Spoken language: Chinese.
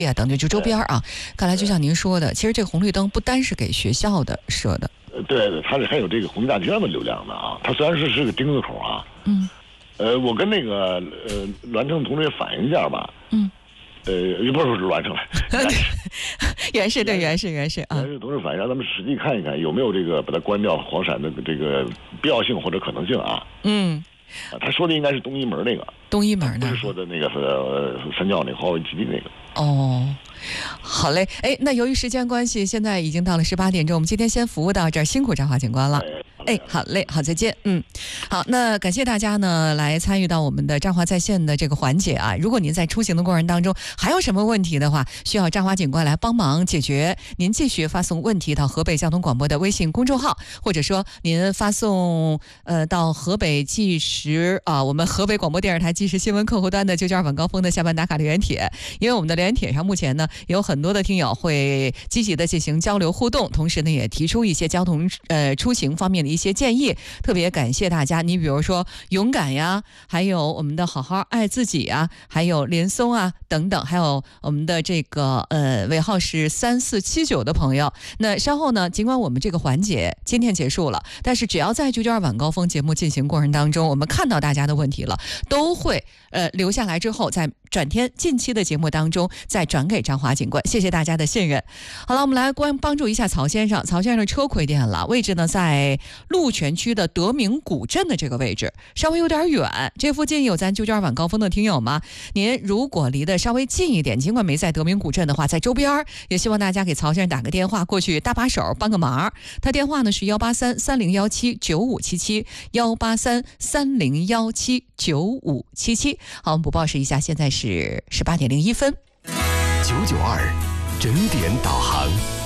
呀等等就周边啊。看来就像您说的，其实这个红绿灯不单是给学校的设的。 对，它是还有这个红大街的流量的啊。它虽然是个丁字口啊，我跟那个栾城同志反映一下吧，不是栾城了， 原是对原是啊， 原是同志反映，让咱们实际看一看有没有这个把它关掉黄闪的这个必要性或者可能性啊。他说的应该是东一门那个， 东一门不是说的那个三教那个华为基地那个。 哦，好嘞，那由于时间关系，现在已经到了18点钟，我们今天先服务到这儿，辛苦张华警官了。好嘞，好，再见。好，那感谢大家呢来参与到我们的张华在线的这个环节啊。如果您在出行的过程当中还有什么问题的话，需要张华警官来帮忙解决，您继续发送问题到河北交通广播的微信公众号，或者说您发送到河北纪实我们河北广播电视台纪实新闻客户端的992晚高峰的下班打卡留言帖。因为我们的留言帖上目前呢有很多的听友会积极的进行交流互动，同时呢也提出一些交通出行方面的一些建议，特别感谢大家。你比如说勇敢呀，还有我们的好好爱自己啊，还有连松啊等等，还有我们的这个尾号是3479的朋友。那稍后呢，尽管我们这个环节今天结束了，但是只要在992晚高峰节目进行过程当中，我们看到大家的问题了，都会留下来之后，在转天近期的节目当中再转给张华警官。谢谢大家的信任。好了，我们来帮助一下曹先生。曹先生车亏电了，位置呢在鹿泉区的德明古镇的这个位置，稍微有点远。这附近有咱992晚高峰的听友吗？您如果离得稍微近一点，尽管没在德明古镇的话，在周边也希望大家给曹先生打个电话过去搭把手帮个忙。他电话呢是183-3017-9577，183-3017-9577。好，我们补报时一下，现在是18点01分。 992整点导航。